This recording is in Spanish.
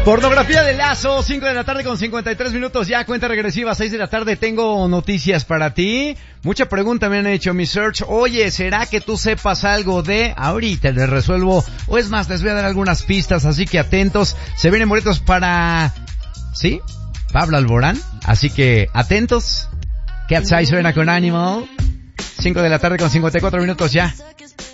Pornografía de Lazo, 5 de la tarde con 53 minutos, ya cuenta regresiva, 6 de la tarde, tengo noticias para ti. Mucha pregunta me han hecho, mi search, oye, ¿será que tú sepas algo de? Ahorita les resuelvo, o es más, les voy a dar algunas pistas, así que atentos, se vienen boletos para, ¿sí? Pablo Alborán, así que atentos, Cat's Eye suena con Animal, 5 de la tarde con 54 minutos ya.